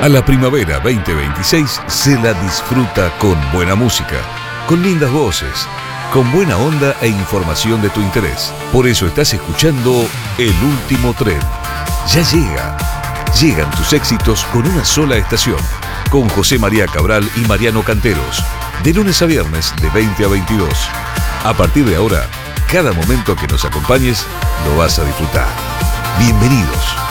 A la primavera 2026 se la disfruta con buena música, con lindas voces, con buena onda e información de tu interés. Por eso estás escuchando El Último Tren. Ya llega. Llegan tus éxitos con una sola estación. Con José María Cabral y Mariano Canteros. De lunes a viernes de 20 a 22. A partir de ahora, cada momento que nos acompañes lo vas a disfrutar. Bienvenidos.